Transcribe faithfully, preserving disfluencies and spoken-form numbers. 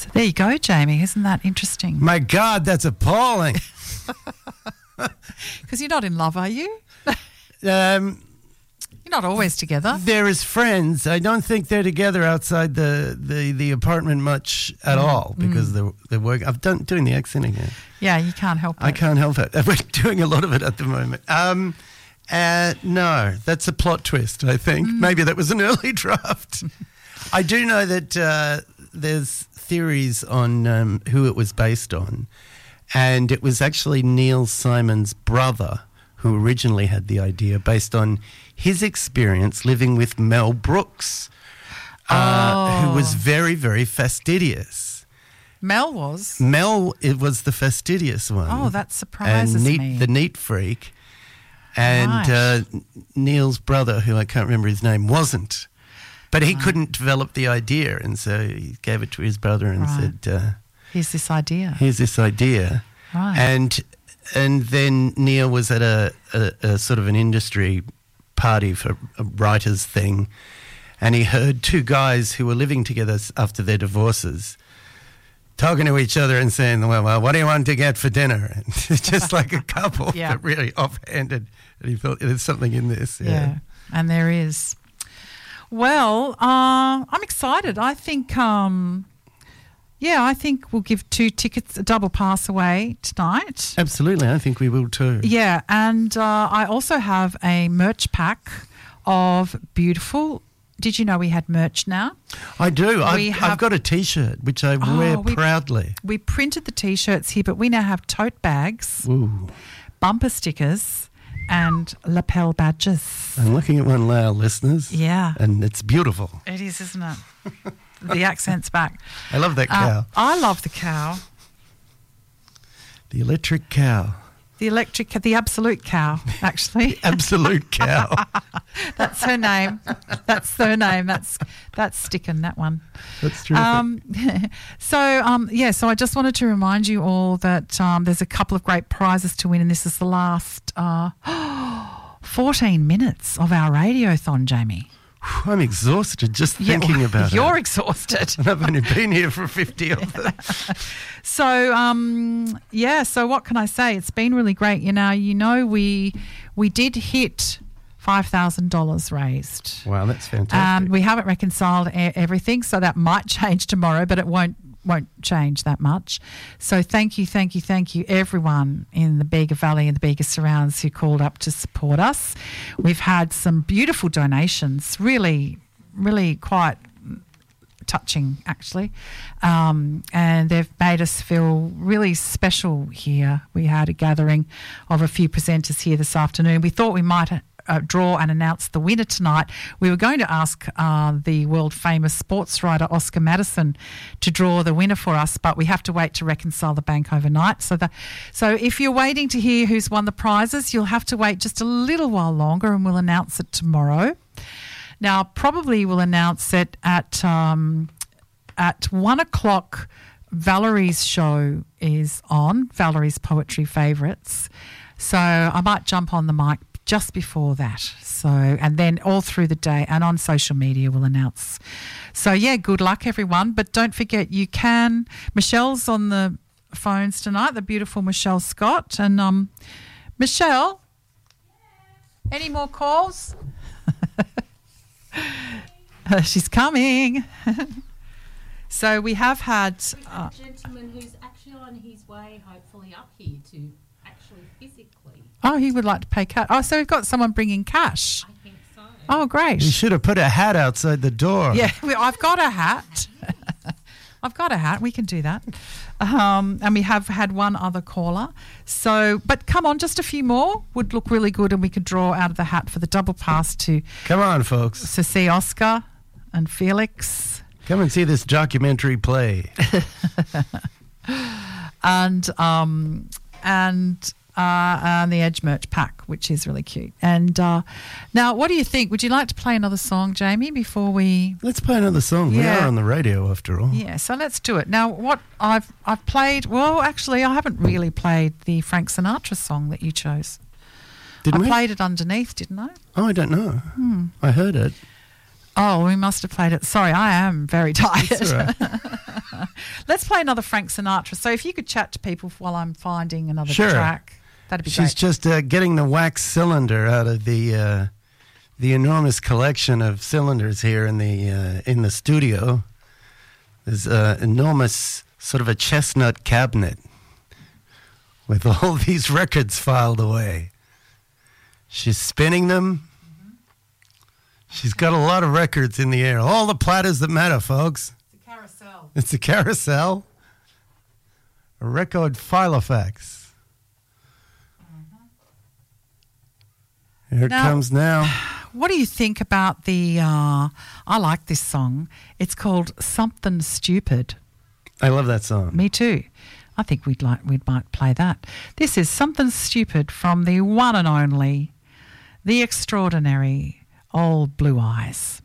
So there you go, Jamie. Isn't that interesting? My God, that's appalling. Because you're not in love, are you? um, You're not always together. They're as friends. I don't think they're together outside the, the, the apartment much at mm. all because mm. they're, they're working. I've done doing the accent again. Yeah, you can't help it. I can't help it. We're doing a lot of it at the moment. Um, uh, no, that's a plot twist, I think. Mm. Maybe that was an early draft. I do know that uh, there's theories on um, who it was based on. And it was actually Neil Simon's brother who originally had the idea based on his experience living with Mel Brooks, uh, oh. who was very, very fastidious. Mel was? Mel it was the fastidious one. Oh, that surprises and neat, me. The neat freak. And right. uh, Neil's brother, who I can't remember his name, wasn't. But he right. couldn't develop the idea, and so he gave it to his brother and right. said... Uh, Here's this idea. Here's this idea. Right. And and then Neil was at a, a, a sort of an industry party for a writers thing, and he heard two guys who were living together after their divorces talking to each other and saying, well, well what do you want to get for dinner? And just like a couple, yeah. but really offhanded. And he felt there's something in this. Yeah, yeah. And there is. Well, uh, I'm excited. I think... Um, Yeah, I think we'll give two tickets, a double pass away tonight. Absolutely, I think we will too. Yeah, and uh, I also have a merch pack of beautiful... Did you know we had merch now? I do. I've, We have- I've got a T-shirt, which I Oh, wear we- proudly. We printed the T-shirts here, but we now have tote bags, Ooh. bumper stickers and lapel badges. I'm looking at one now, listeners. Yeah. And it's beautiful. It is, isn't it? The accent's back. I love that cow. Uh, I love the cow. The electric cow. The electric, the absolute cow, actually. Absolute cow. That's her name. That's her name. That's that's sticking, that one. That's true. Um, so, um, yeah, so I just wanted to remind you all that um, there's a couple of great prizes to win, and this is the last uh, fourteen minutes of our radiothon, Jamie. I'm exhausted just thinking yeah, about you're it. You're exhausted. And I've only been here for fifty of them. So, um, yeah, so what can I say? It's been really great. You know, you know we we did hit five thousand dollars raised. Wow, that's fantastic. Um, we haven't reconciled e- everything, so that might change tomorrow, but it won't won't change that much. So thank you, thank you, thank you, everyone in the Bega Valley and the Bega surrounds who called up to support us. We've had some beautiful donations, really, really quite touching, actually. Um, and they've made us feel really special here. We had a gathering of a few presenters here this afternoon. We thought we might Uh, draw and announce the winner tonight. We were going to ask uh, the world-famous sports writer Oscar Madison to draw the winner for us, but we have to wait to reconcile the bank overnight. So, the, so if you're waiting to hear who's won the prizes, you'll have to wait just a little while longer, and we'll announce it tomorrow. Now, probably we'll announce it at um, at one o'clock. Valerie's show is on, Valerie's Poetry Favourites. So I might jump on the mic just before that. So, and then all through the day and on social media we'll announce. So, yeah, good luck, everyone. But don't forget, you can... Michelle's on the phones tonight, the beautiful Michelle Scott. And, um, Michelle, any more calls? She's coming. So we have had... Uh, a gentleman who's actually on his way, hopefully, up here to actually physically... Oh, he would like to pay cash. Oh, so we've got someone bringing cash. I think so. Oh, great. You should have put a hat outside the door. Yeah, we, I've got a hat. I've got a hat. We can do that. Um, and we have had one other caller. So, but come on, just a few more would look really good, and we could draw out of the hat for the double pass to Come on, folks. to see Oscar and Felix. Come and see this documentary play. and um, and uh, and the Edge merch pack, which is really cute. And uh, now, what do you think? Would you like to play another song, Jamie, before we? Let's play another song. We Yeah. are on the radio, after all. Yeah, so let's do it. Now, what I've I've played. Well, actually, I haven't really played the Frank Sinatra song that you chose. Didn't I we? played it underneath, didn't I? Oh, I don't know. Hmm. I heard it. Oh, we must have played it. Sorry, I am very tired. It's all right. Let's play another Frank Sinatra. So if you could chat to people while I'm finding another Sure. track, that'd be She's great. just uh, getting the wax cylinder out of the uh, the enormous collection of cylinders here in the uh, in the studio. There's an enormous sort of a chestnut cabinet with all these records filed away. She's spinning them. She's got a lot of records in the air. All the platters that matter, folks. It's a carousel. It's a carousel. A record filofax. Here it Now- comes now. What do you think about the, uh, I like this song. It's called Something Stupid. I love that song. Me too. I think we'd like, we might play that. This is Something Stupid from the one and only, the extraordinary Old Blue Eyes.